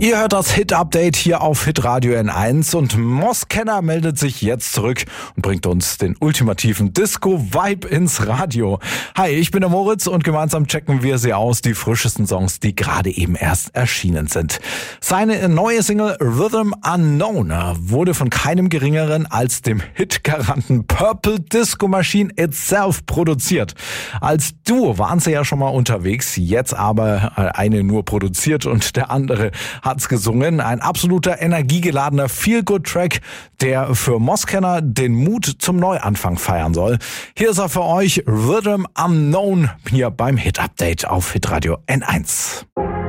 Ihr hört das Hit-Update hier auf Hitradio N1 und Moskenner meldet sich jetzt zurück und bringt uns den ultimativen Disco-Vibe ins Radio. Hi, ich bin der Moritz und gemeinsam checken wir sie aus, die frischesten Songs, die gerade eben erst erschienen sind. Seine neue Single Rhythm Unknown wurde von keinem geringeren als dem Hitgaranten Purple Disco Machine itself produziert. Als Duo waren sie ja schon mal unterwegs, jetzt aber eine nur produziert und der andere hat's gesungen. Ein absoluter energiegeladener Feel-Good-Track, der für Moskenner den Mut zum Neuanfang feiern soll. Hier ist er für euch, Rhythm Unknown, hier beim Hit-Update auf Hitradio N1.